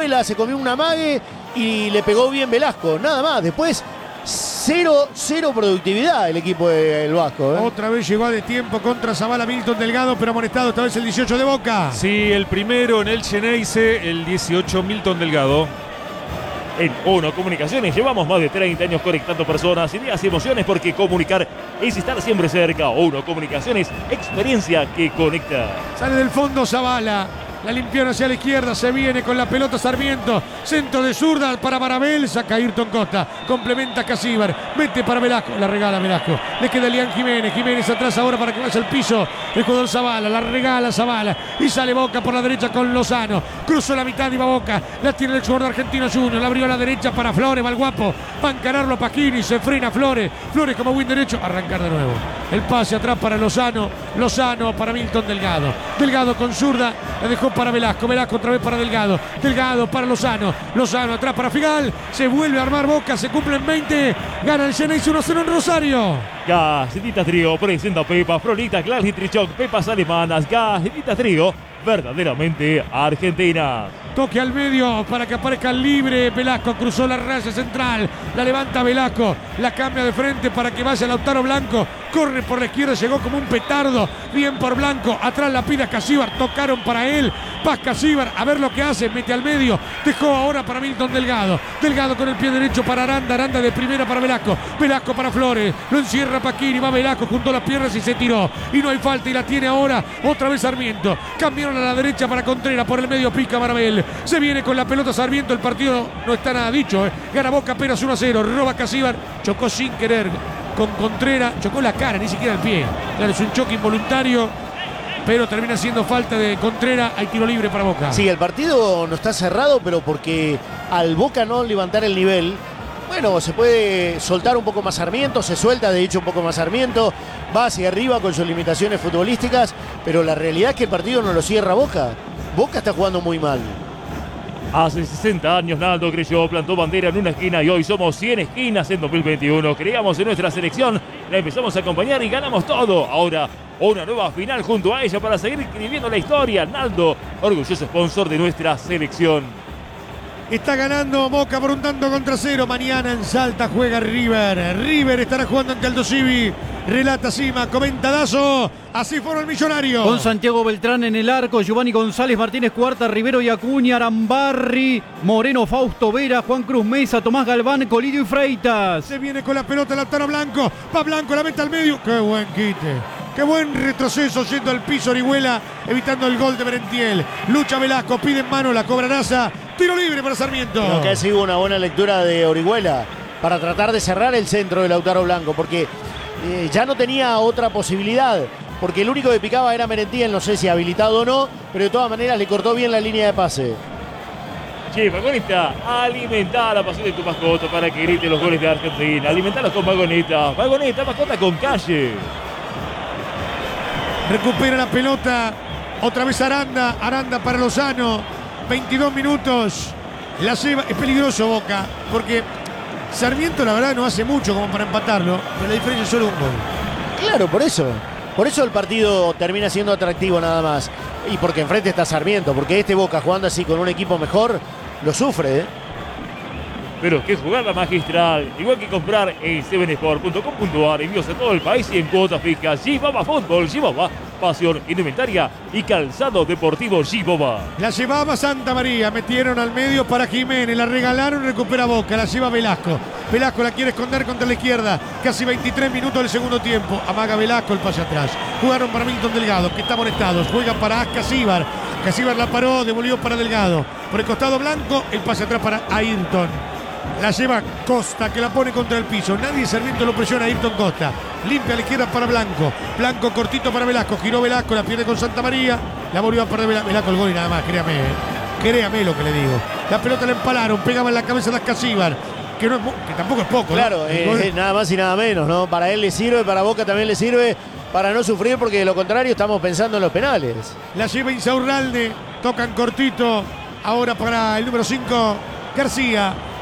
Orihuela, se comió un amague y le pegó bien Velasco, nada más. Después, cero productividad el equipo del Vasco. Otra vez llegó a de tiempo contra Zavala Milton Delgado, pero amonestado esta vez el 18 de Boca. Sí, el primero en el Xeneize, el 18 Milton Delgado. En Uno Comunicaciones llevamos más de 30 años conectando personas, ideas y emociones, porque comunicar es estar siempre cerca. Uno Comunicaciones, experiencia que conecta. Sale del fondo Zavala. La limpió hacia la izquierda, se viene con la pelota Sarmiento. Centro de zurda para Marabel, saca Ayrton Costa. Complementa Casíbar, mete para Velasco, la regala Velasco. Le queda Elian Jiménez, Jiménez atrás ahora para que vaya al piso. El jugador Zavala, la regala Zavala. Y sale Boca por la derecha con Lozano. Cruzó la mitad y va Boca. La tiene el jugador argentino Junior. La abrió a la derecha para Flores, va el guapo. Va a encararlo Pacchini, se frena Flores. Flores como buen derecho, arrancar de nuevo. El pase atrás para Lozano. Lozano para Milton Delgado. Delgado con zurda, la dejó para Velasco. Velasco otra vez para Delgado. Delgado para Lozano. Lozano atrás para Figal. Se vuelve a armar Boca. Se cumplen 20. Gana el Xeneize 1-0 en Rosario. Galletita Trío presenta Pepa, Frolitas, Gladys Trichoc, pepas alemanas. Galletita Trío, verdaderamente argentina. Toque al medio para que aparezca libre. Velasco cruzó la raya central. La levanta Velasco. La cambia de frente para que vaya Lautaro Blanco. Corre por la izquierda. Llegó como un petardo. Bien por Blanco. Atrás la pide a Casíbar. Tocaron para él. Paz Casíbar. A ver lo que hace. Mete al medio. Dejó ahora para Milton Delgado. Delgado con el pie derecho para Aranda. Aranda de primera para Velasco. Velasco para Flores. Lo encierra Pacchini. Va Velasco. Juntó las piernas y se tiró. Y no hay falta. Y la tiene ahora otra vez Sarmiento. Cambiaron a la derecha para Contreras. Por el medio pica Marabel. Se viene con la pelota Sarmiento. El partido no está nada dicho. Gana Boca apenas 1-0. Roba Casíbar. Chocó sin querer con Contreras. Chocó la cara, ni siquiera el pie. Claro, es un choque involuntario. Pero termina siendo falta de Contreras. Hay tiro libre para Boca. Sí, el partido no está cerrado, pero porque al Boca no levantar el nivel, bueno, se puede soltar un poco más Sarmiento, se suelta de hecho un poco más Sarmiento, va hacia arriba con sus limitaciones futbolísticas, pero la realidad es que el partido no lo cierra Boca. Boca está jugando muy mal. Hace 60 años Naldo creyó, plantó bandera en una esquina y hoy somos 100 esquinas en 2021. Creíamos en nuestra selección, la empezamos a acompañar y ganamos todo. Ahora una nueva final junto a ella para seguir escribiendo la historia. Naldo, orgulloso sponsor de nuestra selección. Está ganando Boca por un tanto contra cero. Mañana en Salta juega River. River estará jugando ante Aldo Civi. Relata Sima, comenta Dazo. Así fueron el Millonario. Con Santiago Beltrán en el arco, Giovanni González, Martínez Cuarta, Rivero y Acuña, Arambarri, Moreno, Fausto Vera, Juan Cruz Mesa, Tomás Galván, Colidio y Freitas. Se viene con la pelota Lautaro Blanco. Va Blanco, la mete al medio. Qué buen quite. Qué buen retroceso yendo al piso Orihuela, evitando el gol de Berentiel. Lucha Velasco, pide en mano, la cobra Nasa. Tiro libre para Sarmiento. Creo que ha sido una buena lectura de Orihuela para tratar de cerrar el centro de Lautaro Blanco, porque ya no tenía otra posibilidad, porque el único que picaba era Merentiel, no sé si habilitado o no, pero de todas maneras le cortó bien la línea de pase. Che, Vagoneta, alimenta la pasión de tu mascota para que grite los goles de Argentina. Alimentalos con Vagoneta. Vagoneta, mascota con calle. Recupera la pelota. Otra vez Aranda. Aranda para Lozano. 22 minutos. La lleva. Es peligroso Boca, porque Sarmiento la verdad no hace mucho como para empatarlo, pero la diferencia es solo un gol. Claro, por eso. Por eso el partido termina siendo atractivo nada más. Y porque enfrente está Sarmiento, porque este Boca jugando así con un equipo mejor, lo sufre, ¿eh? Pero que jugada magistral, igual que comprar en 7sport.com.ar, envíos a todo el país y en cuotas fijas. Gibaba Fútbol, Gibaba, pasión, indumentaria y calzado deportivo Gibaba. La llevaba Santa María, metieron al medio para Jiménez, la regalaron, recupera Boca, la lleva Velasco. Velasco la quiere esconder contra la izquierda, casi 23 minutos del segundo tiempo. Amaga Velasco, el pase atrás. Jugaron para Milton Delgado, que está amonestado. Juega para Casíbar. Casíbar la paró, devolvió para Delgado. Por el costado Blanco, el pase atrás para Ayrton. La lleva Costa, que la pone contra el piso. Nadie Sarmiento lo presiona a Ayrton Costa. Limpia a la izquierda para Blanco. Blanco cortito para Velasco. Giró Velasco, la pierde con Santa María. La volvió a perder Velasco el gol y nada más, créame. Créame lo que le digo. La pelota la empalaron, pegaba en la cabeza de Casíbar. Que tampoco es poco, claro, ¿no? Nada más y nada menos, ¿no? Para él le sirve, para Boca también le sirve, para no sufrir, porque de lo contrario estamos pensando en los penales. La lleva Insaurralde, tocan cortito. Ahora para el número 5, García.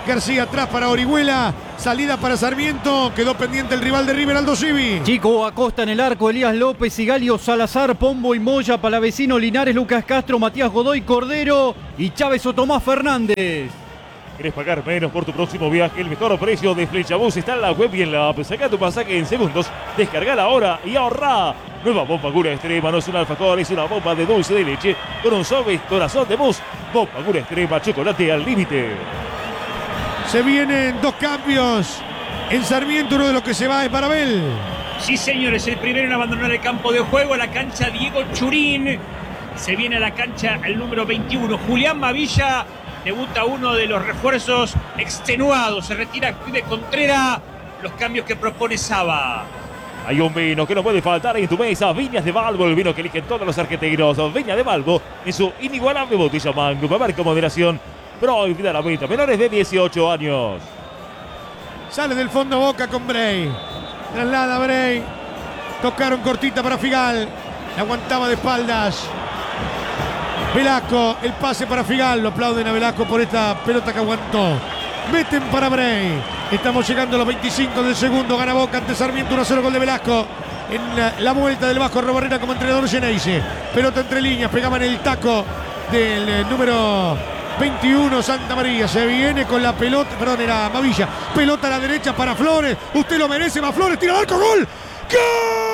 García atrás para Orihuela. Salida para Sarmiento. Quedó pendiente el rival de River, Aldo Civi. Chico Acosta en el arco, Elías López, Sigalio, Salazar, Pombo y Moya, Palavecino, Linares, Lucas Castro, Matías Godoy, Cordero y Chávez o Tomás Fernández. ¿Querés pagar menos por tu próximo viaje? El mejor precio de Flechabús está en la web y en la app. Saca tu pasaje en segundos, descargala ahora y ahorrá. Nueva bomba Cura Extrema, no es un alfajor, es una bomba de dulce de leche con un suave corazón de mousse. Bomba Cura Extrema, chocolate al límite. Se vienen 2 cambios. En Sarmiento uno de los que se va es Barabel. Sí, señores, el primero en abandonar el campo de juego, a la cancha Diego Churín. Se viene a la cancha el número 21, Julián Mavilla. Debuta uno de los refuerzos extenuados. Se retira Pibe Contreras. Los cambios que propone Saba. Hay un vino que no puede faltar en tu mesa. Viñas de Balbo, el vino que eligen todos los argentinos. Viña de Balbo en su inigualable botella mango. Para ver con moderación. Prohibida la venta. Menores de 18 años. Sale del fondo Boca con Bray. Traslada Bray. Tocaron cortita para Figal. La aguantaba de espaldas. Velasco, el pase para Figal. Lo aplauden a Velasco por esta pelota que aguantó. Meten para Bray. Estamos llegando a los 25 del segundo. Gana Boca ante Sarmiento 1-0, gol de Velasco. En la vuelta del Vasco Arrobarrena como entrenador Geneise. Pelota entre líneas. Pegaban el taco del número 21 Santa María. Se viene con la pelota. Perdón, era Mavilla. Pelota a la derecha para Flores. Usted lo merece. Va Flores. Tira al arco. Gol. ¡Gol!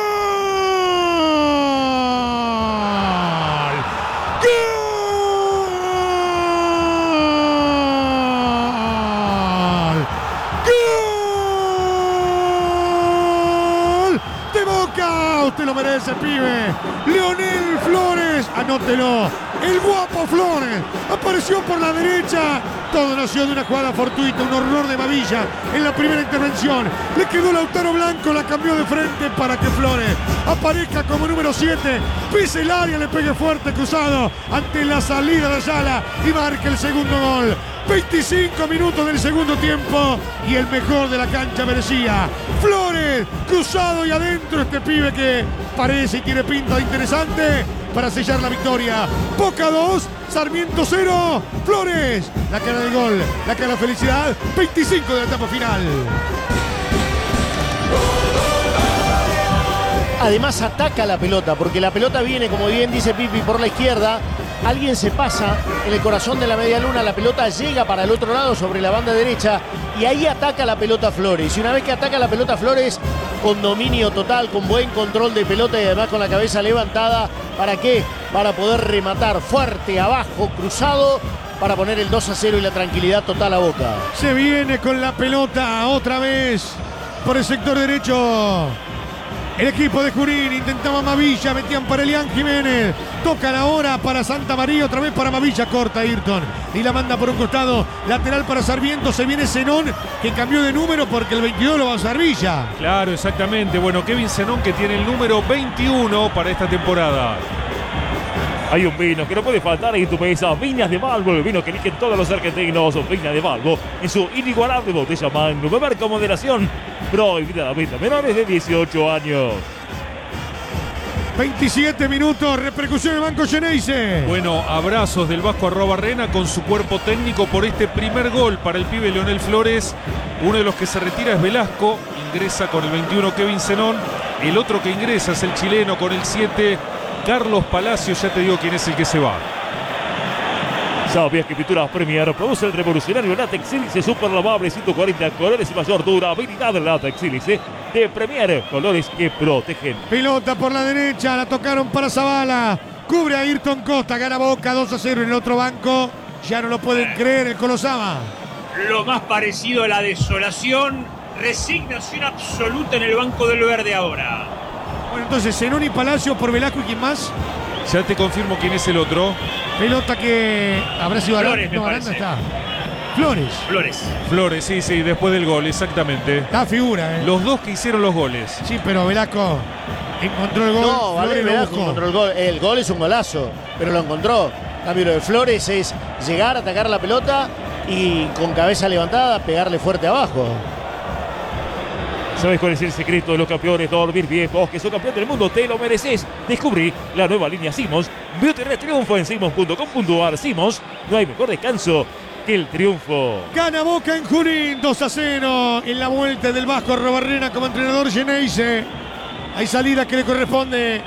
Usted lo merece, pibe. Leonel Flores, anótelo. El guapo Flores apareció por la derecha. Todo nació de una jugada fortuita, un horror de Mavilla en la primera intervención. Le quedó Lautaro Blanco, la cambió de frente para que Flores aparezca como número 7. Pise el área, le pegue fuerte cruzado ante la salida de Ayala y marque el segundo gol. 25 minutos del segundo tiempo y el mejor de la cancha merecía. Flores, cruzado y adentro este pibe que parece y tiene pinta de interesante para sellar la victoria. Boca 2, Sarmiento 0. Flores, la cara del gol, la cara de la felicidad. 25 de la etapa final. Además ataca la pelota, porque la pelota viene, como bien dice Pipi, por la izquierda. Alguien se pasa en el corazón de la media luna, la pelota llega para el otro lado sobre la banda derecha y ahí ataca la pelota Flores. Y una vez que ataca la pelota Flores, con dominio total, con buen control de pelota y además con la cabeza levantada, ¿para qué? Para poder rematar fuerte, abajo, cruzado, para poner el 2-0 y la tranquilidad total a Boca. Se viene con la pelota otra vez por el sector derecho. El equipo de Junín intentaba Mavilla, metían para Elian Jiménez. Tocan ahora para Santa María, otra vez para Mavilla, corta Ayrton. Y la manda por un costado, lateral para Sarmiento. Se viene Zenón, que cambió de número porque el 22 lo va a usar Villa. Claro, exactamente. Bueno, Kevin Zenón que tiene el número 21 para esta temporada. Hay un vino que no puede faltar en tu mesa. Viñas de Balbo, el vino que eligen todos los argentinos. Viña de Balbo en su inigualable botella mango. Beber con moderación. Prohibida la venta. Menores de 18 años. 27 minutos, repercusión en Banco Geneise. Bueno, abrazos del Vasco Arrobarrena con su cuerpo técnico por este primer gol para el pibe Leonel Flores. Uno de los que se retira es Velasco. Ingresa con el 21 Kevin Zenón. El otro que ingresa es el chileno con el 7 Carlos Palacios. Ya te digo quién es el que se va. ¿Sabías que Pinturas Premier produce el revolucionario látex sílice super lavable 140 colores y mayor durabilidad del látex sílice de Premier? Colores que protegen. Pelota por la derecha, la tocaron para Zavala. Cubre a Ayrton Costa, gana Boca 2-0 en el otro banco. Ya no lo pueden creer el Colosaba. Lo más parecido a la desolación, resignación absoluta en el banco del verde ahora. Bueno, entonces Zenón y Palacio por Velasco y quién más. Ya te confirmo quién es el otro. Pelota que habrá sido Flores, Aranda. No, me Aranda parece. está. Flores. Flores, sí, después del gol, exactamente. Está figura, Los dos que hicieron los goles. Sí, pero Velasco encontró el gol. No, vale, Flores lo Velasco buscó. encontró el gol. El gol es un golazo, pero lo encontró. En cambio, lo de Flores es llegar, atacar la pelota y con cabeza levantada pegarle fuerte abajo. ¿Sabes cuál es el secreto de los campeones? Dormir bien. Vos que sos campeón del mundo, te lo mereces. Descubrí la nueva línea Simons. Veo tener triunfo en simons.com.ar. Simons, no hay mejor descanso que el triunfo. Gana Boca en Junín, 2-0 en la vuelta del Vasco Arrobarrena como entrenador Geneise. Hay salida que le corresponde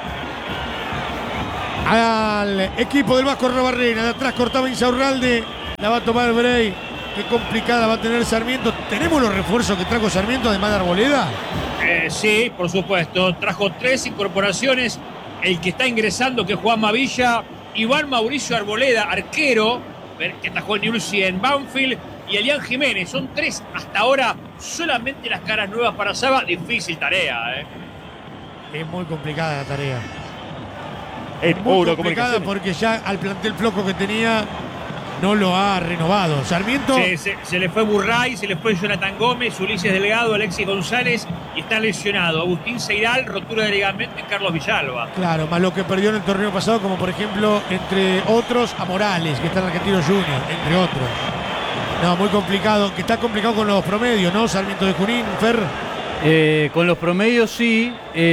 al equipo del Vasco Arrobarrena. De atrás cortaba Insaurralde, la va a tomar Bray. Qué complicada va a tener Sarmiento. ¿Tenemos los refuerzos que trajo Sarmiento además de Arboleda? Sí, por supuesto. Trajo 3 incorporaciones. El que está ingresando, que es Juan Mavilla. Iván Mauricio Arboleda, arquero, que atajó en Newell's en Banfield. Y Elian Jiménez. Son 3 hasta ahora. Solamente las caras nuevas para Saba. Difícil tarea, Es muy complicada la tarea. En Muy Oro complicada Comunicaciones. porque ya al plantel flojo que tenía no lo ha renovado. Sarmiento. Se le fue Burray, se le fue Jonathan Gómez, Ulises Delgado, Alexis González y está lesionado. Agustín Seiral, rotura de ligamento, y Carlos Villalba. Claro, más lo que perdió en el torneo pasado, como por ejemplo, entre otros, a Morales, que está en Argentino Junior, entre otros. No, muy complicado, que está complicado con los promedios, ¿no? Sarmiento de Junín, Fer. Con los promedios sí,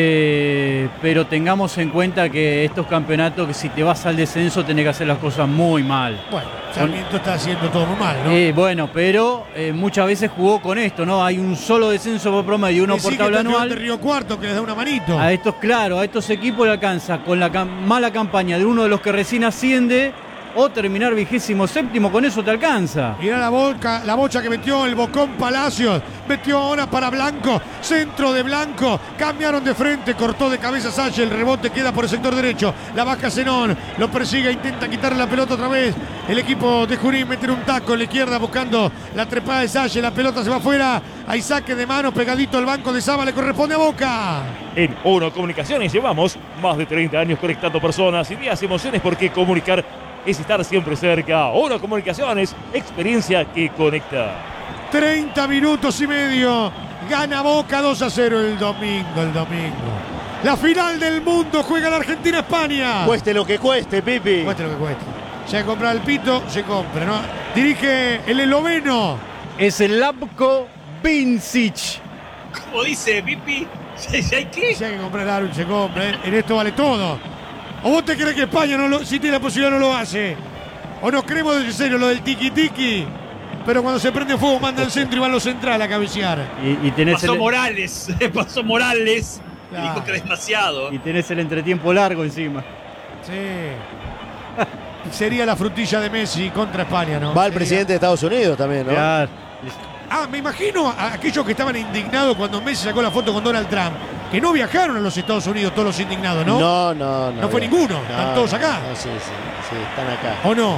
pero tengamos en cuenta que estos campeonatos, que si te vas al descenso tenés que hacer las cosas muy mal. Bueno, Sarmiento está haciendo todo muy mal, ¿no? Bueno, pero muchas veces jugó con esto, ¿no? Hay un solo descenso por promedio, uno por tabla anual. De Río Cuarto que les da una manito. A estos, claro, a estos equipos le alcanza con la mala campaña de uno de los que recién asciende o terminar 27º, con eso te alcanza. Mirá la bocha que metió el Bocón Palacios. Metió ahora para Blanco. Centro de Blanco. Cambiaron de frente. Cortó de cabeza Salle. El rebote queda por el sector derecho. La baja Zenón. Lo persigue. Intenta quitarle la pelota otra vez. El equipo de Junín meter un taco en la izquierda buscando la trepada de Salle. La pelota se va afuera. Hay saque de mano pegadito al banco de Saba. Le corresponde a Boca. En Oro Comunicaciones llevamos más de 30 años conectando personas, ideas, emociones, porque comunicar es estar siempre cerca. Oro Comunicaciones, experiencia que conecta. 30 minutos y medio. Gana Boca 2-0 el domingo. La final del mundo juega la Argentina-España. Cueste lo que cueste, Pipi. Cueste lo que cueste. Si hay que comprar el pito, se compra, ¿no? Dirige el esloveno. Es el Lapko Vincic. Como dice Pipi, ¿si hay qué? Si hay que comprar algo, se compra. En esto vale todo. ¿O vos te crees que España, si tiene la posibilidad, no lo hace? ¿O nos creemos en serio lo del tiki-tiki? Pero cuando se prende fuego manda al centro y va a lo central a cabecear. Y tenés Pasó Morales. Claro. Dijo que demasiado. Y tenés el entretiempo largo encima. Sí. Sería la frutilla de Messi contra España, ¿no? Va el presidente de Estados Unidos también, ¿no? Claro. Me imagino a aquellos que estaban indignados cuando Messi sacó la foto con Donald Trump, que no viajaron a los Estados Unidos todos los indignados, ¿no? No. No fue ninguno, están todos acá. No, sí, están acá. ¿O no?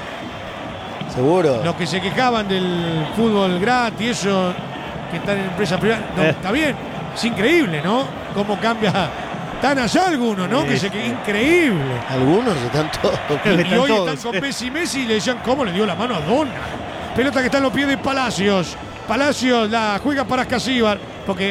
Sí. ¿Seguro? Los que se quejaban del fútbol gratis, eso, que están en empresas privadas. No, está bien, es increíble, ¿no? Cómo cambia. Están allá algunos, ¿no? Increíble. Algunos están todos. Y hoy están con Messi y le decían cómo le dio la mano a Donald. Pelota que está en los pies de Palacios. Palacios la juega para Casíbar. Porque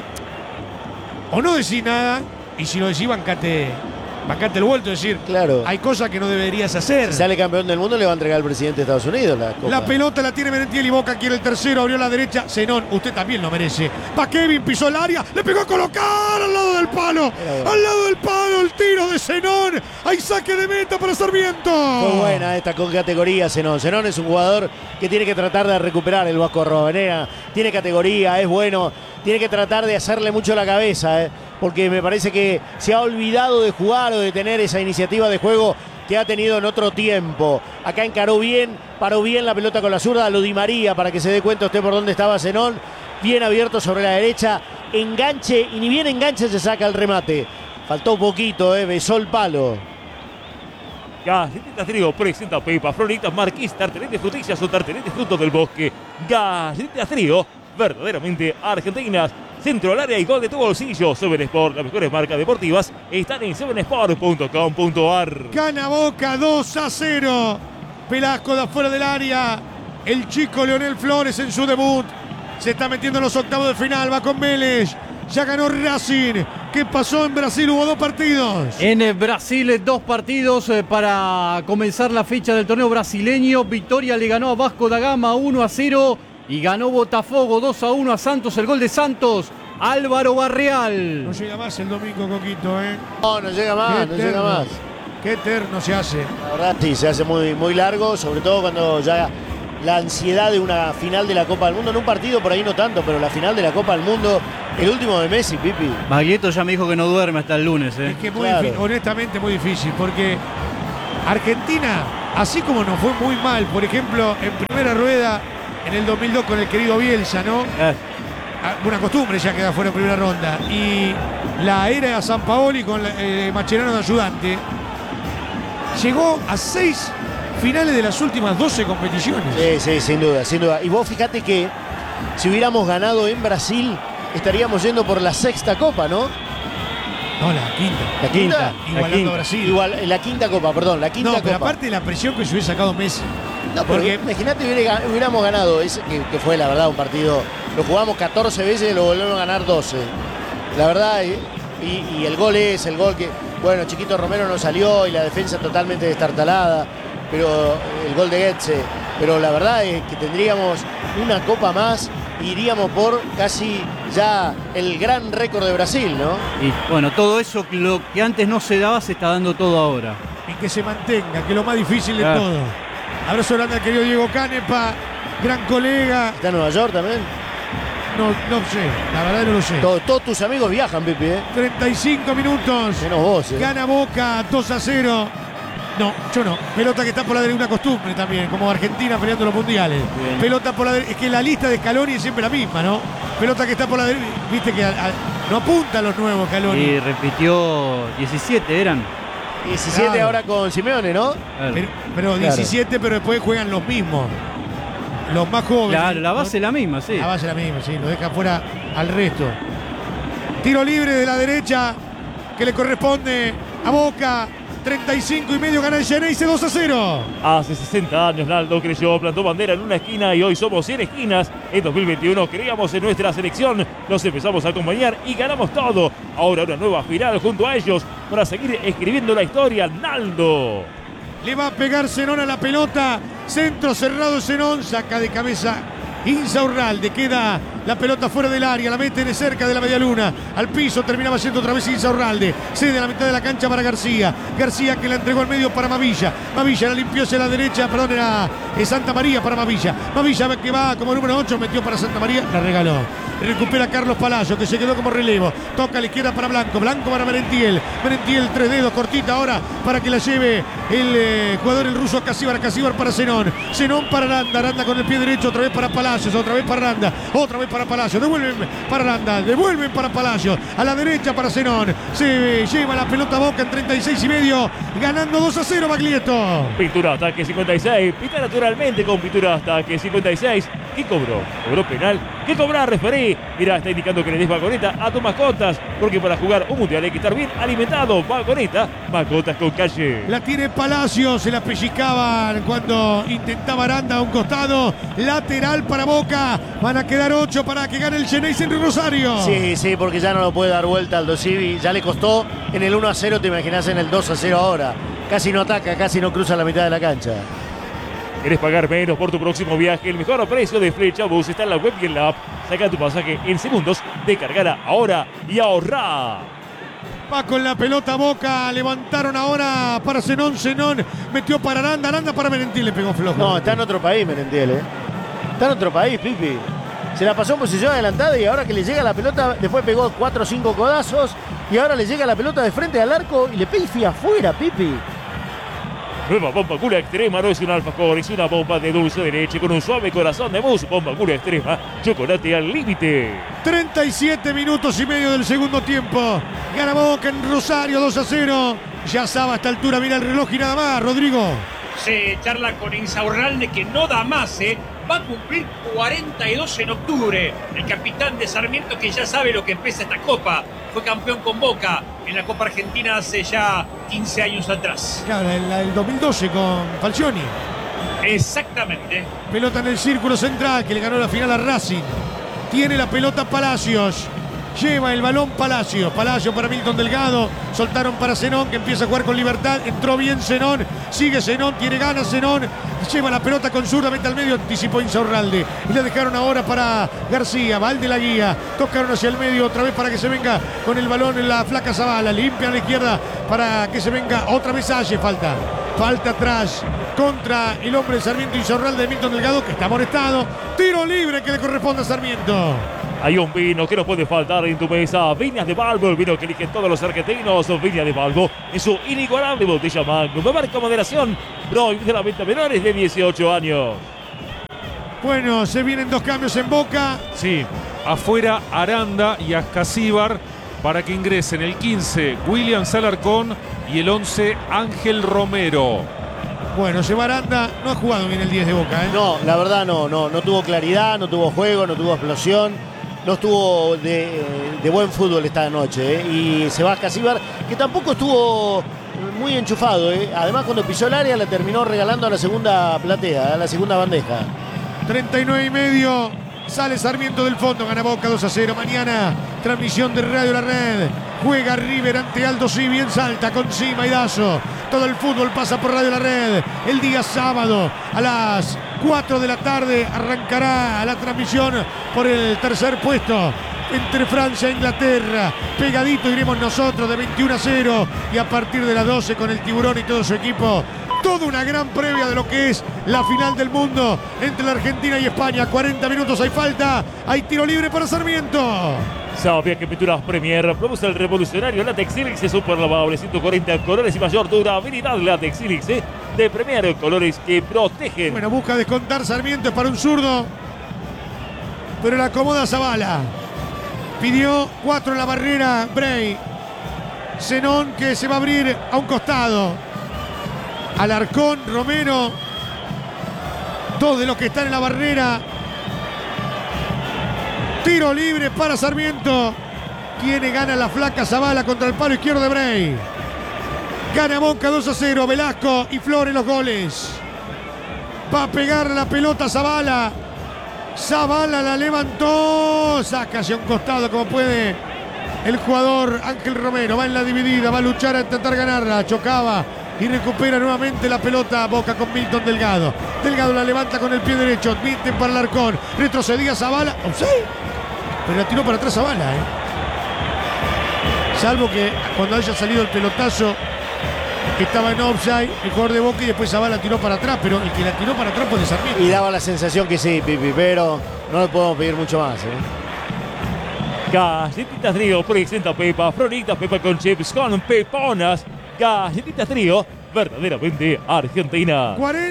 o no decís nada, y si lo decís, bancate el vuelto. Es decir, claro, hay cosas que no deberías hacer. Si sale campeón del mundo, le va a entregar al presidente de Estados Unidos la copa. La pelota la tiene Merentiel y Boca quiere el tercero. Abrió la derecha. Zenón, usted también lo merece. Va Kevin, pisó el área. Le pegó a colocar al lado del palo. Al lado del palo, el tiro de Zenón. Hay saque de meta para Sarmiento. Fue buena esta con categoría Zenón. Zenón es un jugador que tiene que tratar de recuperar el Vasco Arrobarrena. Tiene categoría, es bueno. Tiene que tratar de hacerle mucho la cabeza, porque me parece que se ha olvidado de jugar o de tener esa iniciativa de juego que ha tenido en otro tiempo. Acá encaró bien, paró bien la pelota con la zurda, lo Di María, para que se dé cuenta usted por dónde estaba Zenón. Bien abierto sobre la derecha, enganche, y ni bien enganche se saca el remate. Faltó un poquito, besó el palo. Galletitas Trigo presenta Pepa, Floritas Marquís, tarteletes frutillas o tarteletes frutos del bosque. Galletitas Trigo, verdaderamente argentinas. Centro al área y gol de tu bolsillo. 7 Sport, las mejores marcas deportivas están en 7sport.com.ar. Gana Boca 2-0. Velasco de afuera del área. El chico Leonel Flores en su debut. Se está metiendo en los octavos de final. Va con Vélez. Ya ganó Racing. ¿Qué pasó en Brasil? Hubo 2 partidos. En Brasil 2 partidos para comenzar la fecha del torneo brasileño. Victoria le ganó a Vasco da Gama 1-0. Y ganó Botafogo 2-1 a Santos. El gol de Santos, Álvaro Barreal. No llega más el domingo, Coquito, No llega más, llega más. Qué eterno se hace. La verdad sí, se hace muy, muy largo, sobre todo cuando ya la ansiedad de una final de la Copa del Mundo. En un partido por ahí no tanto, pero la final de la Copa del Mundo, el último de Messi, Pipi. Baglietto ya me dijo que no duerme hasta el lunes. Es que Claro. honestamente muy difícil, porque Argentina, así como nos fue muy mal, por ejemplo, en primera rueda en el 2002 con el querido Bielsa, ¿no? Una costumbre ya queda fuera en primera ronda. Y la era de Sampaoli con Mascherano de ayudante, llegó a 6 finales de las últimas 12 competiciones. Sí, sí, sin duda, sin duda. Y vos fíjate que si hubiéramos ganado en Brasil, estaríamos yendo por la 6ª Copa, ¿no? No, la quinta. ¿La quinta? Igualando a Brasil. Igual, la 5ª Copa, perdón, la 5ª No, pero Copa. aparte de la presión que se hubiese sacado Messi. No, pero porque imagínate hubiéramos ganado ese, que fue la verdad un partido, lo jugamos 14 veces y lo volvemos a ganar 12. La verdad, y el gol es el gol que, bueno, Chiquito Romero no salió y la defensa totalmente destartalada, pero el gol de Goetze, pero la verdad es que tendríamos una copa más e iríamos por casi ya el gran récord de Brasil, ¿no? Y bueno, todo eso, lo que antes no se daba, se está dando todo ahora. y que se mantenga, que es lo más difícil de todo. Abrazo grande al querido Diego Canepa, gran colega. ¿Está en Nueva York también? No sé, la verdad no lo sé. Todos tus amigos viajan, Pipi, ¿eh? 35 minutos. Menos vos, ¿eh? Gana Boca 2-0. No, yo no. Pelota que está por la derecha, una costumbre también, como Argentina peleando los mundiales. Bien. Pelota por la derecha. Es que la lista de Scaloni es siempre la misma, ¿no? Pelota que está por la derecha. Viste que no apunta a los nuevos Scaloni. Y repitió 17, eran. 17 Claro. ahora con Simeone, ¿no? Claro, Pero 17, pero después juegan los mismos. Los más jóvenes. Claro, la base es la misma, sí. La base es la misma, sí. Lo deja fuera al resto. Tiro libre de la derecha que le corresponde a Boca. 35 y medio gana el Geneise 2-0. Hace 60 años Naldo creyó, plantó bandera en una esquina y hoy somos 100 esquinas. En 2021 creíamos en nuestra selección, nos empezamos a acompañar y ganamos todo. Ahora una nueva final junto a ellos para seguir escribiendo la historia. Naldo. Le va a pegar Zenón a la pelota. Centro cerrado Zenón. Saca de cabeza Insaurralde. Queda la pelota fuera del área. La mete cerca de la medialuna. Al piso terminaba yendo otra vez Insaurralde. Cede a la mitad de la cancha para García. García que la entregó al medio para Mavilla. Mavilla la limpió hacia la derecha. Perdón, era Santa María para Mavilla. Mavilla que va como número 8. Metió para Santa María. La regaló. Recupera Carlos Palacio que se quedó como relevo. Toca a la izquierda para Blanco. Blanco para Merentiel. Merentiel 3 dedos cortita ahora para que la lleve el jugador el ruso Casíbar. Casíbar para Zenón. Zenón para Aranda. Aranda con el pie derecho. Otra vez para Palacios. Otra vez para Aranda. Otra vez para Palacios. Devuelven para Aranda. Devuelven para Palacios. A la derecha para Zenón. Se lleva la pelota Boca en 36 y medio. Ganando 2-0 Baglietto. Pintura ataque 56. Pita naturalmente con pintura ataque 56. ¿Qué cobró? ¿Cobró penal? ¿Qué cobrar, referí? Mirá, está indicando que le des vagoneta a tus mascotas. Porque para jugar un mundial hay que estar bien alimentado. Vagoneta, mascotas con calle. La tiene Palacios, se la pellizcaban cuando intentaba Aranda a un costado. Lateral para Boca. Van a quedar 8 para que gane el Geneise en Rosario. Sí, porque ya no lo puede dar vuelta Aldo Civi. Ya le costó en el 1-0, te imaginás en el 2-0 ahora. Casi no ataca, casi no cruza la mitad de la cancha. ¿Querés pagar menos por tu próximo viaje? El mejor precio de Flecha Bus está en la web y en la app. Saca tu pasaje en segundos, descargala ahora y ahorrá. Va con la pelota Boca. Levantaron ahora para Zenón. Zenón metió para Aranda. Aranda para Merentiel. Le pegó flojo. No, está en otro país, Merentiel, ¿eh? Está en otro país, Pipi. Se la pasó en posición adelantada y ahora que le llega la pelota, después pegó 4 o 5 codazos y ahora le llega la pelota de frente al arco y le pifia afuera, Pipi. Nueva bomba Cura Extrema no es un alfajor, es una bomba de dulce de leche con un suave corazón de mousse. Bomba Cura Extrema, chocolate al límite. 37 minutos y medio del segundo tiempo. Gana Boca en Rosario 2-0. Ya sabe a esta altura, mira el reloj y nada más, Rodrigo. Se charla con Insaurralde que no da más, va a cumplir 42 en octubre. El capitán de Sarmiento que ya sabe lo que empieza esta copa. Fue campeón con Boca en la Copa Argentina hace ya 15 años atrás. Claro, la del 2012 con Falcioni. Exactamente. Pelota en el círculo central que le ganó la final a Racing. Tiene la pelota Palacios. Lleva el balón Palacios. Palacios para Milton Delgado. Soltaron para Zenón que empieza a jugar con libertad. Entró bien Zenón. Sigue Zenón. Tiene ganas Zenón. Lleva la pelota con zurda. Mete al medio. Anticipó Insaurralde. Y la dejaron ahora para García. Valde la guía. Tocaron hacia el medio otra vez para que se venga con el balón en la flaca Zavala. Limpia a la izquierda para que se venga otra vez Salle. Falta. Falta atrás contra el hombre de Sarmiento Insaurralde de Milton Delgado, que está amonestado. Tiro libre que le corresponde a Sarmiento. Hay un vino que no puede faltar en tu mesa. Viñas de Balbo, el vino que eligen todos los argentinos. Viñas de Balbo en su inigualable botella Magnum. Marca moderación, prohibida la venta a menores de 18 años. Bueno, se vienen 2 cambios en Boca. Sí, afuera Aranda y Ascasíbar para que ingresen el 15 William Alarcón y el 11 Ángel Romero. Bueno, se va Aranda. No ha jugado bien el 10 de Boca, ¿eh? No, la verdad no tuvo claridad, no tuvo juego, no tuvo explosión, no estuvo de buen fútbol esta noche, ¿eh? Y se va Ascasíbar, que tampoco estuvo muy enchufado, ¿eh? Además, cuando pisó el área le terminó regalando a la segunda platea, a la segunda bandeja. 39,5. Sale Sarmiento del fondo, gana Boca 2-0. Mañana, transmisión de Radio La Red. Juega River ante Aldo Civi en Salta con Sima y Dazo. Todo el fútbol pasa por Radio La Red. El día sábado a las 4 de la tarde arrancará la transmisión por el tercer puesto entre Francia e Inglaterra. Pegadito iremos nosotros de 21-0 y a partir de las 12 con el Tiburón y todo su equipo. Toda una gran previa de lo que es la final del mundo entre la Argentina y España. 40 minutos hay falta. Hay tiro libre para Sarmiento. Sabía que Pinturas Premier produce el revolucionario Látex Silix super lavable, 140 colores y mayor durabilidad. Látex Silix de Premier, colores que protegen. Bueno, busca descontar Sarmiento, es para un zurdo, pero la acomoda Zavala. Pidió 4 en la barrera Bray. Zenón que se va a abrir a un costado. Alarcón, Romero, 2 de los que están en la barrera. Tiro libre para Sarmiento. Gana la flaca Zavala contra el palo izquierdo de Bray. Gana Boca 2-0. Velasco y Flores los goles. Va a pegar la pelota Zavala. Zavala la levantó. Saca hacia un costado como puede el jugador Ángel Romero. Va en la dividida. Va a luchar a intentar ganarla. Chocaba. Y recupera nuevamente la pelota Boca con Milton Delgado. Delgado la levanta con el pie derecho. Admiten para Alarcón. Retrocedía Zavala. ¡Offside! Pero la tiró para atrás Zavala, ¿eh? Salvo que cuando haya salido el pelotazo estaba en offside el jugador de Boca y después Zavala tiró para atrás. Pero el que la tiró para atrás fue de Sarmiento. Y daba la sensación que sí, Pipi, pero no le podemos pedir mucho más, ¿eh? Galletitas Trío presenta Pepa, Floritas Pepa con chips con peponas. Galletitas Trío, verdaderamente argentina.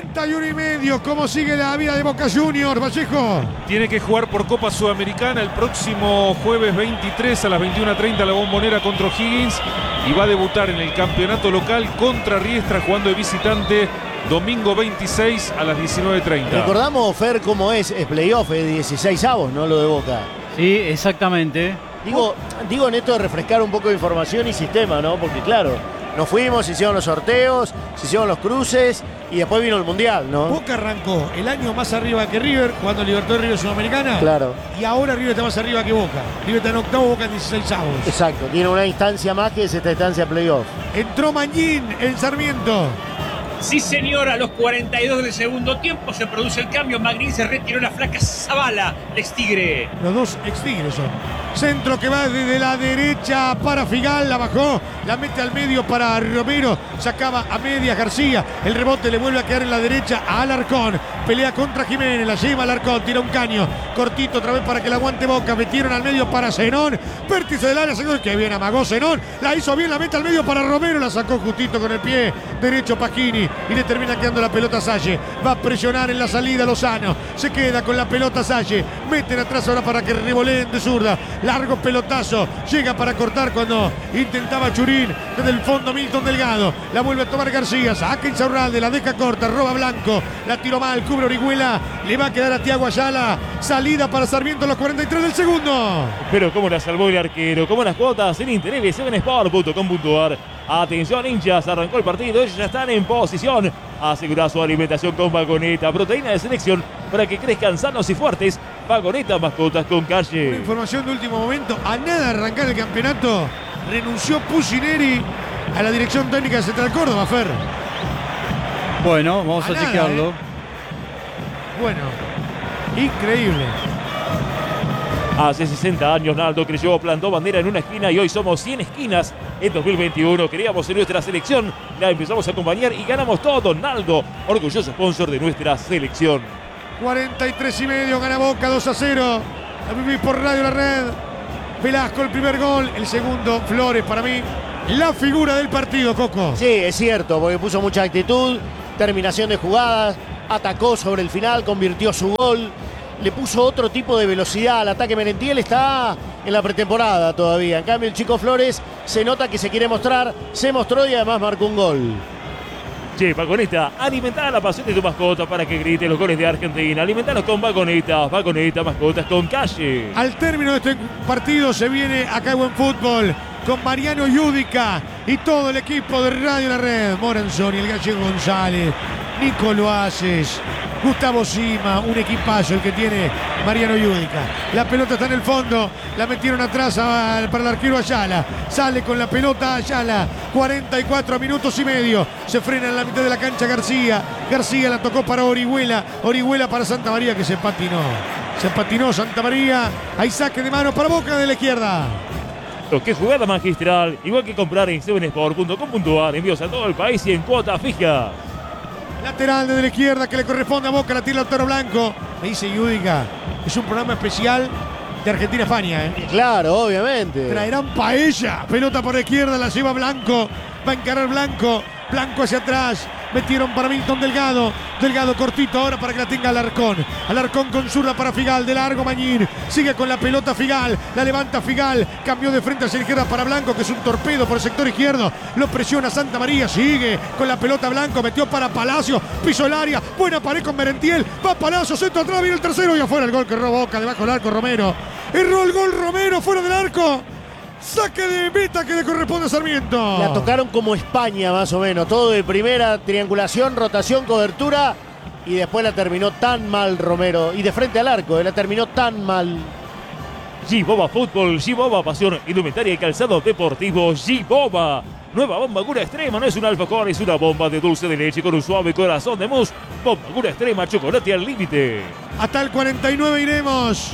41,5. ¿Cómo sigue la vida de Boca Juniors, Vallejo? Tiene que jugar por Copa Sudamericana el próximo jueves 23 a las 21:30 la Bombonera contra O'Higgins y va a debutar en el campeonato local contra Riestra jugando de visitante domingo 26 a las 19:30. Recordamos, Fer, cómo es playoff, 16avos, ¿no? Lo de Boca. Sí, exactamente. Digo en esto de refrescar un poco de información y sistema, ¿no? Porque claro, nos fuimos, se hicieron los sorteos, se hicieron los cruces y después vino el Mundial, ¿no? Boca arrancó el año más arriba que River, jugando Libertadores River Sudamericana. Claro. Y ahora River está más arriba que Boca. River está en octavo, Boca en 16avos. Exacto, tiene una instancia más que es esta instancia playoff. Entró Mañín en Sarmiento. Sí, señor, a los 42 del segundo tiempo se produce el cambio. Magrín se retiró la flaca Zavala, el ex Tigre. Los dos ex Tigres son. Centro que va desde la derecha para Figal, la bajó, la mete al medio para Romero, sacaba a medias García, el rebote le vuelve a quedar en la derecha a Alarcón, pelea contra Jiménez, la lleva Alarcón, tira un caño, cortito otra vez para que la aguante Boca, metieron al medio para Zenón, vértice del área, señor, que bien amagó Zenón, la hizo bien, la mete al medio para Romero, la sacó justito con el pie derecho Pagini y le termina quedando la pelota a Salle, va a presionar en la salida Lozano, se queda con la pelota Salle, meten atrás ahora para que revoleen de zurda, largo pelotazo, llega para cortar cuando intentaba Churín, desde el fondo Milton Delgado, la vuelve a tomar García, saca Insaurralde, la deja corta, roba Blanco, la tiró mal, cubre Orihuela, le va a quedar a Thiago Ayala, salida para Sarmiento a los 43 del segundo. Pero cómo la salvó el arquero, cómo las cuotas en interés, 7sport.com.ar. Atención hinchas, arrancó el partido, ellos ya están en posición. Asegura su alimentación con Vagoneta, proteína de selección para que crezcan sanos y fuertes. Vagoneta, mascotas con calle. Una información de último momento, a nada de arrancar el campeonato, renunció Pusineri a la dirección técnica de Central Córdoba, Fer. Bueno, vamos a nada, chequearlo. Bueno, increíble. Hace 60 años Naldo creyó, plantó bandera en una esquina y hoy somos 100 esquinas. En 2021 creíamos en nuestra selección, la empezamos a acompañar y ganamos todo. Naldo, orgulloso sponsor de nuestra selección. 43,5, gana Boca 2-0. La vivís por Radio La Red. Velasco el primer gol, el segundo Flores, para mí la figura del partido, Coco. Sí, es cierto, porque puso mucha actitud, terminación de jugadas, atacó sobre el final, convirtió su gol, le puso otro tipo de velocidad al ataque. Merentiel está en la pretemporada todavía. En cambio, el chico Flores se nota que se quiere mostrar, se mostró y además marcó un gol. Che, Vagoneta, alimentá la pasión de tu mascota para que grite los goles de Argentina. Alimentanos con Vagoneta, mascotas con calle. Al término de este partido se viene acá Buen Fútbol con Mariano Yudica y todo el equipo de Radio La Red. Moranzoni, el Gallego González, Nico Loaces, Gustavo Sima, un equipazo el que tiene Mariano Yudica. La pelota está en el fondo, la metieron atrás para el arquero Ayala. Sale con la pelota Ayala, 44 minutos y medio. Se frena en la mitad de la cancha García. García la tocó para Orihuela. Orihuela para Santa María que se patinó. Se patinó Santa María. Hay saque de mano para Boca de la izquierda. Qué jugada magistral, igual que comprar en 7sport.com.ar, envíos a todo el país y en cuota fija. Lateral desde la izquierda que le corresponde a Boca, la tira Lautaro Blanco. Me dice Yudica, es un programa especial de Argentina-España, ¿eh? Claro, obviamente. Traerán paella. Pelota por la izquierda, la lleva Blanco. Va a encarar Blanco. Blanco hacia atrás. Metieron para Milton Delgado. Delgado cortito ahora para que la tenga Alarcón. Alarcón con zurda para Figal. De largo Mañín. Sigue con la pelota Figal. La levanta Figal. Cambió de frente hacia la izquierda para Blanco, que es un torpedo por el sector izquierdo. Lo presiona Santa María. Sigue con la pelota Blanco. Metió para Palacio. Pisó el área. Buena pared con Merentiel. Va Palacio. Centro atrás. Viene el tercero y afuera el gol que erró Boca. Debajo del arco Romero. Erró el gol Romero fuera del arco. Saque de meta que le corresponde a Sarmiento. La tocaron como España más o menos. Todo de primera, triangulación, rotación, cobertura. Y después la terminó tan mal Romero. Y de frente al arco, la terminó tan mal. G-Boba Fútbol, G-Boba Pasión, indumentaria y calzado deportivo, G-Boba. Nueva bomba Gura Extrema, no es un alfajor, es una bomba de dulce de leche con un suave corazón de mousse. Bomba Gura Extrema, chocolate al límite. Hasta el 49 iremos.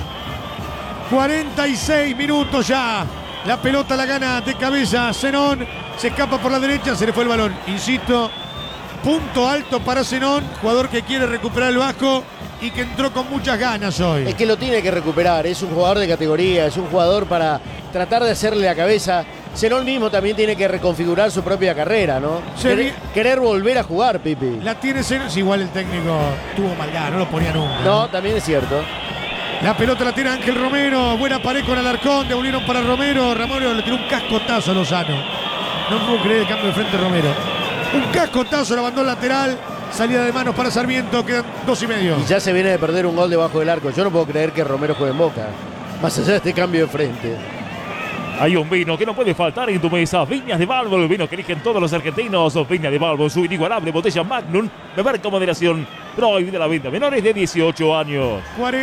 46 minutos ya. La pelota la gana de cabeza Zenón. Se escapa por la derecha, se le fue el balón. Insisto, punto alto para Zenón, jugador que quiere recuperar el Vasco y que entró con muchas ganas hoy. Es que lo tiene que recuperar, es un jugador de categoría, es un jugador para tratar de hacerle la cabeza. Zenón mismo también tiene que reconfigurar su propia carrera, ¿no? Querer volver a jugar, Pipi. La tiene Zenón, si igual el técnico tuvo maldad, no lo ponía nunca. No, también es cierto. La pelota la tira Ángel Romero. Buena pared con Alarcón. Devolvieron para Romero. Romero le tiró un cascotazo a Lozano. No puedo creer el cambio de frente de Romero. Un cascotazo, la mandó lateral. Salida de manos para Sarmiento. Quedan 2,5. Y ya se viene de perder un gol debajo del arco. Yo no puedo creer que Romero juegue en Boca. Más allá de este cambio de frente. Hay un vino que no puede faltar en tu mesa. Viñas de Balbo, el vino que eligen todos los argentinos. Viñas de Balbo, su inigualable botella Magnum. Beber con moderación. Prohibida la venta a menores de 18 años.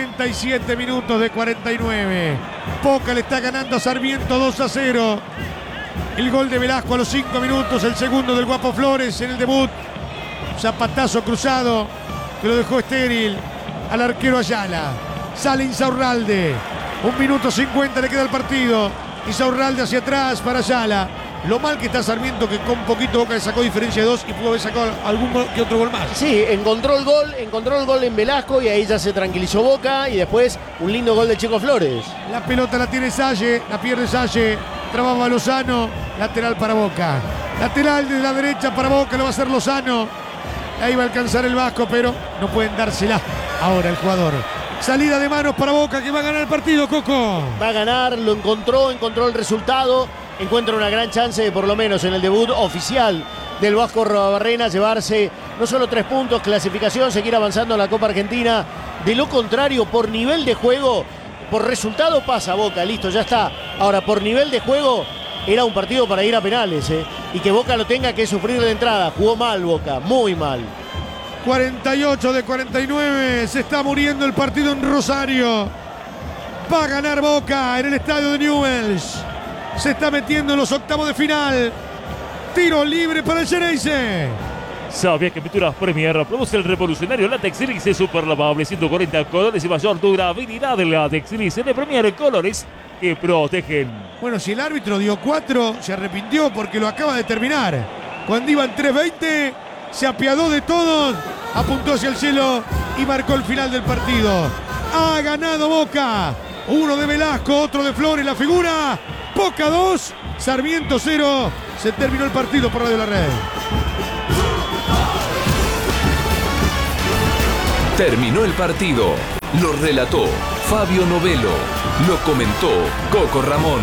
47 minutos de 49. Boca le está ganando a Sarmiento 2-0. El gol de Velasco a los 5 minutos. El segundo del Guapo Flores en el debut. Zapatazo cruzado que lo dejó estéril al arquero Ayala. Sale Insaurralde. 1 minuto 50 le queda el partido. Insaurralde hacia atrás para Ayala. Lo mal que está Sarmiento, que con poquito Boca le sacó diferencia de 2 y pudo haber sacado algún que otro gol más. Sí, encontró el gol en Velasco y ahí ya se tranquilizó Boca y después un lindo gol de Checo Flores. La pelota la tiene Salle, la pierde Salle, trababa Lozano, lateral para Boca. Lateral de la derecha para Boca, lo va a hacer Lozano. Ahí va a alcanzar el Vasco, pero no pueden dársela ahora el jugador. Salida de manos para Boca que va a ganar el partido, Coco. Va a ganar, lo encontró el resultado. Encuentra una gran chance de por lo menos en el debut oficial del Vasco Arrobarrena llevarse no solo 3 puntos, clasificación, seguir avanzando en la Copa Argentina. De lo contrario, por nivel de juego, por resultado pasa Boca, listo, ya está. Ahora, por nivel de juego, era un partido para ir a penales, y que Boca lo tenga que sufrir de entrada. Jugó mal Boca, muy mal. 48 de 49, se está muriendo el partido en Rosario. Va a ganar Boca en el estadio de Newell's. Se está metiendo en los octavos de final. Tiro libre para el Xereyce. ¿Sabías que Pinturas Premier produce el revolucionario látex Elixir super lavable, 140 colores y mayor durabilidad del látex Elixir de Premier, colores que protegen? Bueno, si el árbitro dio 4, se arrepintió porque lo acaba de terminar. Cuando iban 3:20, se apiadó de todos, apuntó hacia el cielo y marcó el final del partido. Ha ganado Boca. Uno de Velasco, otro de Flores, la figura. Boca 2, Sarmiento 0. Se terminó el partido por Radio La Red. Terminó el partido. Lo relató Fabio Novelo. Lo comentó Coco Ramón.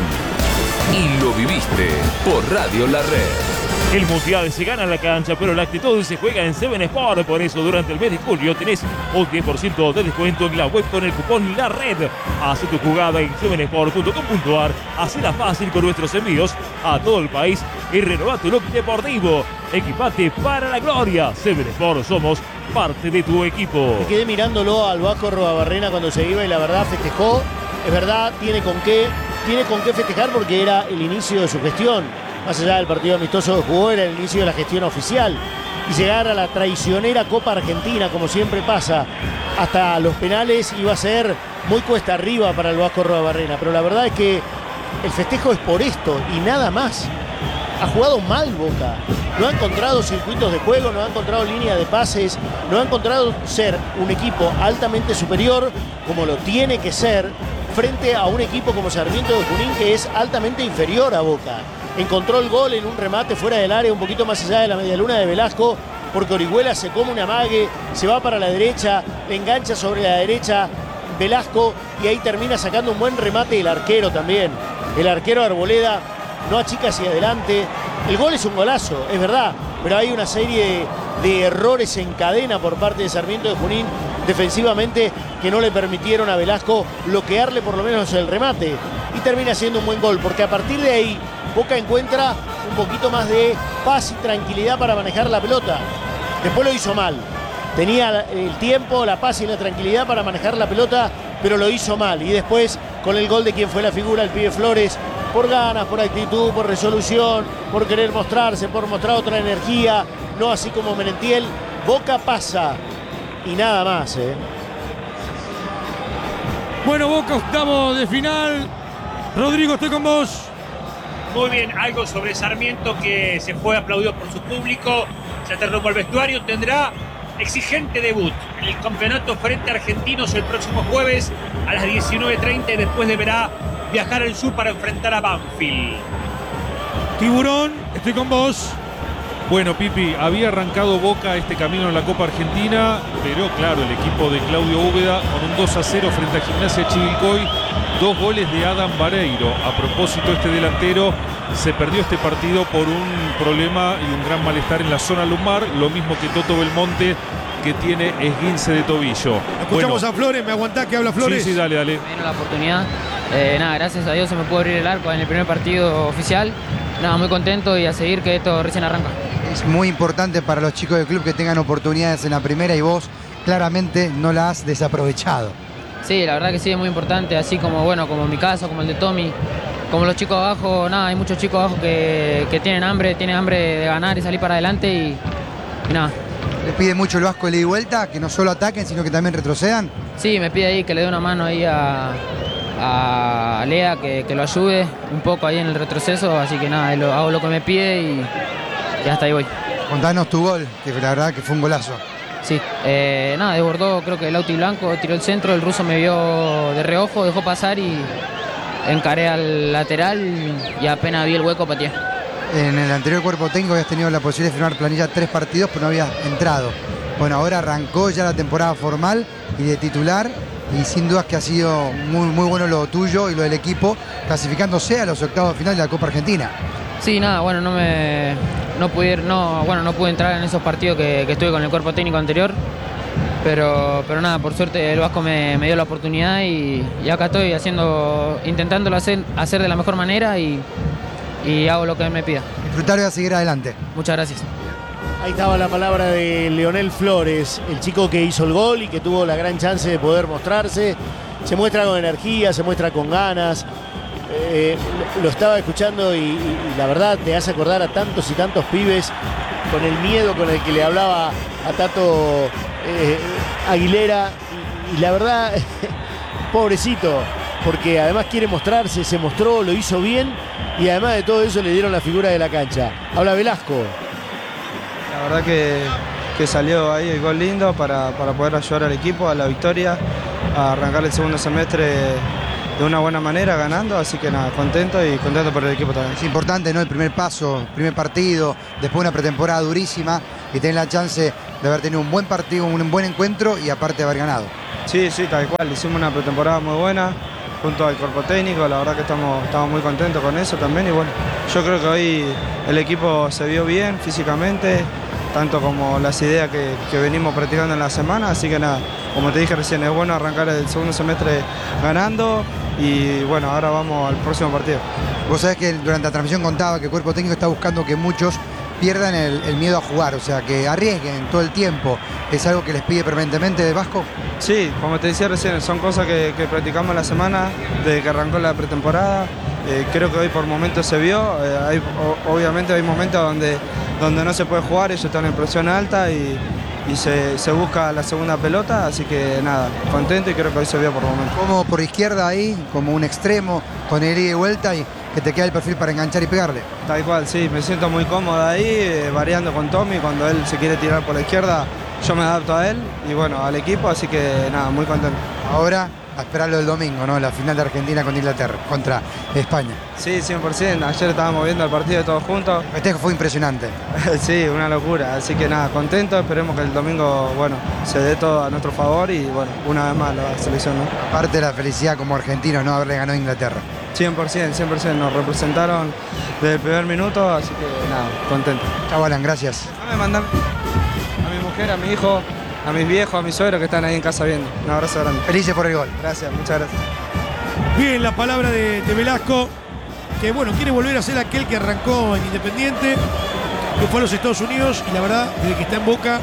Y lo viviste por Radio La Red. El Mundial se gana en la cancha, pero la actitud se juega en 7 Sport. Por eso durante el mes de julio tenés un 10% de descuento en la web con el cupón La Red. Haz tu jugada en 7sport.com.ar. Hacela fácil con nuestros envíos a todo el país y renová tu look deportivo. Equipate para la gloria. 7 Sport, somos parte de tu equipo. Me quedé mirándolo al Vasco Arrobarrena cuando se iba y la verdad festejó. Es verdad, tiene con qué festejar porque era el inicio de su gestión. Más allá del partido amistoso que jugó, era el inicio de la gestión oficial. Y llegar a la traicionera Copa Argentina, como siempre pasa, hasta los penales iba a ser muy cuesta arriba para el Vasco Arrobarrena. Pero la verdad es que el festejo es por esto y nada más. Ha jugado mal Boca. No ha encontrado circuitos de juego, no ha encontrado línea de pases, no ha encontrado ser un equipo altamente superior, como lo tiene que ser, frente a un equipo como Sarmiento de Junín, que es altamente inferior a Boca. Encontró el gol en un remate fuera del área, un poquito más allá de la medialuna de Velasco, porque Orihuela se come un amague, se va para la derecha, le engancha sobre la derecha Velasco y ahí termina sacando un buen remate el arquero también. El arquero Arboleda no achica hacia adelante. El gol es un golazo, es verdad, pero hay una serie de errores en cadena por parte de Sarmiento de Junín defensivamente que no le permitieron a Velasco bloquearle por lo menos el remate. Y termina siendo un buen gol, porque a partir de ahí Boca encuentra un poquito más de paz y tranquilidad para manejar la pelota. Después lo hizo mal. Tenía el tiempo, la paz y la tranquilidad para manejar la pelota, pero lo hizo mal. Y después, con el gol de quien fue la figura, el pibe Flores, por ganas, por actitud, por resolución, por querer mostrarse, por mostrar otra energía, no así como Merentiel. Boca pasa y nada más. Bueno, Boca, octavo de final. Rodrigo, estoy con vos. Muy bien, algo sobre Sarmiento que se fue aplaudido por su público. Ya te rumbo al vestuario, tendrá exigente debut en el campeonato frente a Argentinos el próximo jueves a las 19:30 y después deberá viajar al sur para enfrentar a Banfield. Tiburón, estoy con vos. Bueno, Pipi, había arrancado Boca este camino en la Copa Argentina, pero claro, el equipo de Claudio Úbeda con un 2-0 frente a Gimnasia Chivilcoy, 2 goles de Adam Vareiro. A propósito, este delantero se perdió este partido por un problema y un gran malestar en la zona lumbar, lo mismo que Toto Belmonte, que tiene esguince de tobillo. Escuchamos a Flores, ¿me aguantás que habla Flores? Sí, dale. Me vino la oportunidad. Gracias a Dios se me pudo abrir el arco en el primer partido oficial. Muy contento y a seguir que esto recién arranca. Es muy importante para los chicos del club que tengan oportunidades en la primera y vos claramente no la has desaprovechado. Sí, la verdad que sí, es muy importante, así como como en mi caso, como el de Tommy, como los chicos abajo, hay muchos chicos abajo que tienen hambre de ganar y salir para adelante y nada. ¿Le pide mucho el Vasco de ida y vuelta, que no solo ataquen, sino que también retrocedan? Sí, me pide ahí que le dé una mano ahí a Lea, que lo ayude un poco ahí en el retroceso, así que hago lo que me pide y hasta ahí voy. Contanos tu gol, que la verdad que fue un golazo. Sí, desbordó, creo que el Lauti Blanco tiró el centro, el ruso me vio de reojo, dejó pasar y encaré al lateral y apenas vi el hueco pateé. En el anterior cuerpo técnico habías tenido la posibilidad de firmar planilla 3 partidos, pero no habías entrado. Bueno, ahora arrancó ya la temporada formal y de titular, y sin dudas que ha sido muy, muy bueno lo tuyo y lo del equipo, clasificándose a los octavos de final de la Copa Argentina. Sí, no pude entrar en esos partidos que estuve con el cuerpo técnico anterior, pero por suerte el Vasco me dio la oportunidad y acá estoy intentándolo hacer de la mejor manera y hago lo que él me pida. Disfrutar y a seguir adelante. Muchas gracias. Ahí estaba la palabra de Leonel Flores, el chico que hizo el gol y que tuvo la gran chance de poder mostrarse. Se muestra con energía, se muestra con ganas. Lo estaba escuchando y la verdad te hace acordar a tantos y tantos pibes con el miedo con el que le hablaba a Tato Aguilera. Y la verdad, pobrecito, porque además quiere mostrarse, se mostró, lo hizo bien y además de todo eso le dieron la figura de la cancha. Habla Velasco. La verdad que salió ahí el gol lindo para poder ayudar al equipo a la victoria, a arrancar el segundo semestre de una buena manera, ganando, así que nada, contento por el equipo también. Es importante, ¿no? El primer paso, primer partido, después de una pretemporada durísima y tener la chance de haber tenido un buen partido, un buen encuentro y aparte de haber ganado. Sí, tal cual, hicimos una pretemporada muy buena junto al cuerpo técnico, la verdad que estamos muy contentos con eso también y bueno, yo creo que hoy el equipo se vio bien físicamente, tanto como las ideas que venimos practicando en la semana, así que nada, como te dije recién, es bueno arrancar el segundo semestre ganando y bueno, ahora vamos al próximo partido. Vos sabés que durante la transmisión contaba que el cuerpo técnico está buscando que muchos pierdan el miedo a jugar, o sea, que arriesguen todo el tiempo. ¿Es algo que les pide permanentemente de Vasco? Sí, como te decía recién, son cosas que practicamos la semana desde que arrancó la pretemporada. Creo que hoy por momentos se vio, obviamente hay momentos donde no se puede jugar, ellos están en presión alta y se busca la segunda pelota, así que nada, contento y creo que hoy se vio por momentos. Como por izquierda ahí, como un extremo, con el ida y vuelta y que te queda el perfil para enganchar y pegarle. Tal cual, sí, me siento muy cómodo ahí, variando con Tommy, cuando él se quiere tirar por la izquierda, yo me adapto a él y bueno, al equipo, así que nada, muy contento. Ahora a esperarlo el domingo, ¿no? La final de Argentina con Inglaterra, contra España. Sí, 100%, ayer estábamos viendo el partido todos juntos. El festejo fue impresionante. Sí, una locura, así que nada, contento, esperemos que el domingo, bueno, se dé todo a nuestro favor y bueno, una vez más la selección, ¿no? Aparte de la felicidad como argentinos, ¿no? Haberle ganado a Inglaterra. 100%, nos representaron desde el primer minuto, así que nada, contento. Chau, Alan, gracias. Dame mandar a mi mujer, a mi hijo, a mis viejos, a mis suegros que están ahí en casa viendo. Un abrazo grande. Felices por el gol. Gracias, muchas gracias. Bien, la palabra de Velasco, que bueno, quiere volver a ser aquel que arrancó en Independiente, que fue a los Estados Unidos y la verdad, desde que está en Boca,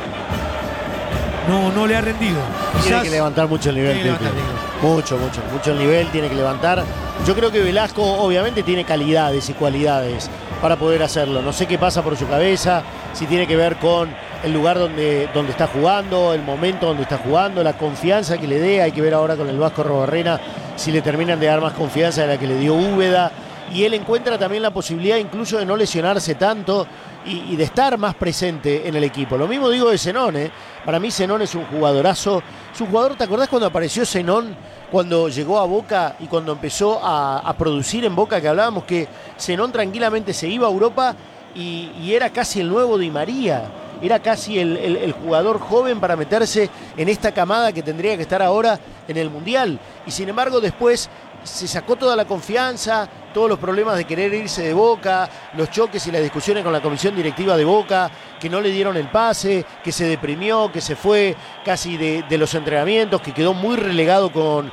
no le ha rendido. Tiene que levantar mucho el nivel, Pepe. Mucho el nivel tiene que levantar. Yo creo que Velasco obviamente tiene calidades y cualidades para poder hacerlo. No sé qué pasa por su cabeza, si tiene que ver con el lugar donde está jugando, el momento donde está jugando, la confianza que le dé. Hay que ver ahora con el Vasco Arrobarrena si le terminan de dar más confianza de la que le dio Úbeda. Y él encuentra también la posibilidad incluso de no lesionarse tanto y de estar más presente en el equipo. Lo mismo digo de Zenón, ¿eh? Para mí Zenón es un jugadorazo. Es un jugador, ¿te acordás cuando apareció Zenón? Cuando llegó a Boca y cuando empezó a producir en Boca, que hablábamos que Zenón tranquilamente se iba a Europa y era casi el nuevo Di María. Era casi el jugador joven para meterse en esta camada que tendría que estar ahora en el Mundial. Y sin embargo después se sacó toda la confianza, todos los problemas de querer irse de Boca, los choques y las discusiones con la comisión directiva de Boca, que no le dieron el pase, que se deprimió, que se fue casi de los entrenamientos, que quedó muy relegado con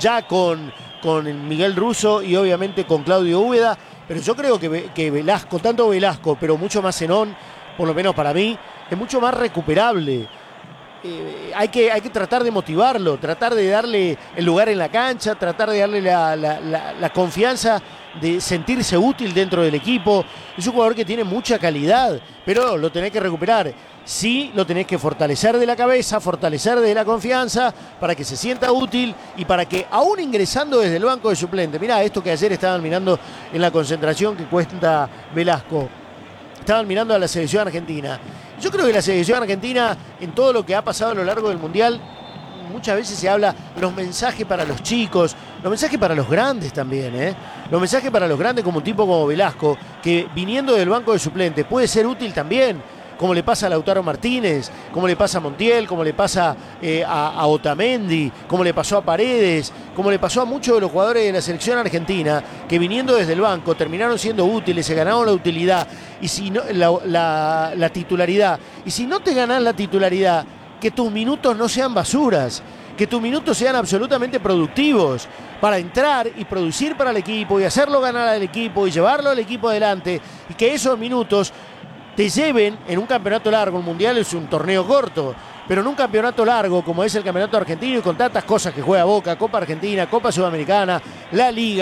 Miguel Russo y obviamente con Claudio Úbeda. Pero yo creo que Velasco, tanto Velasco, pero mucho más Zenón, por lo menos para mí, es mucho más recuperable. Hay que tratar de motivarlo, tratar de darle el lugar en la cancha, tratar de darle la confianza de sentirse útil dentro del equipo. Es un jugador que tiene mucha calidad, pero lo tenés que recuperar. Sí, lo tenés que fortalecer de la cabeza, fortalecer de la confianza para que se sienta útil y para que, aún ingresando desde el banco de suplente, mirá esto que ayer estaban mirando en la concentración que cuenta Velasco, estaban mirando a la selección argentina. Yo creo que la selección argentina, en todo lo que ha pasado a lo largo del Mundial, muchas veces se habla los mensajes para los chicos, los mensajes para los grandes también, los mensajes para los grandes como un tipo como Velasco, que viniendo del banco de suplentes puede ser útil también, como le pasa a Lautaro Martínez, como le pasa a Montiel, como le pasa a Otamendi, como le pasó a Paredes, como le pasó a muchos de los jugadores de la selección argentina, que viniendo desde el banco terminaron siendo útiles, se ganaron la utilidad, y si no, la titularidad. Y si no te ganás la titularidad, que tus minutos no sean basuras, que tus minutos sean absolutamente productivos para entrar y producir para el equipo y hacerlo ganar al equipo y llevarlo al equipo adelante, y que esos minutos te lleven en un campeonato largo. Un mundial es un torneo corto, pero en un campeonato largo como es el campeonato argentino y con tantas cosas que juega Boca, Copa Argentina, Copa Sudamericana, la Liga,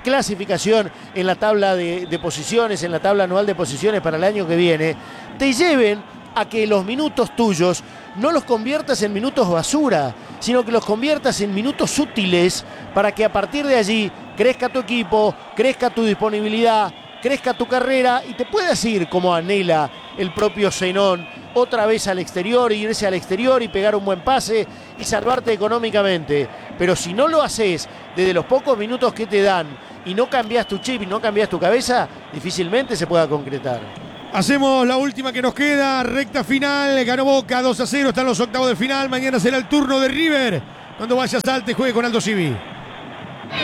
clasificación en la tabla de posiciones, en la tabla anual de posiciones para el año que viene, te lleven a que los minutos tuyos no los conviertas en minutos basura, sino que los conviertas en minutos útiles para que a partir de allí crezca tu equipo, crezca tu disponibilidad, crezca tu carrera y te puedas ir como anhela el propio Zenón otra vez al exterior, irse al exterior y pegar un buen pase y salvarte económicamente. Pero si no lo haces desde los pocos minutos que te dan y no cambias tu chip y no cambias tu cabeza, difícilmente se pueda concretar. Hacemos la última que nos queda, recta final, ganó Boca 2-0, están los octavos de final, mañana será el turno de River, cuando vaya a Salta y juegue con Aldo Civi.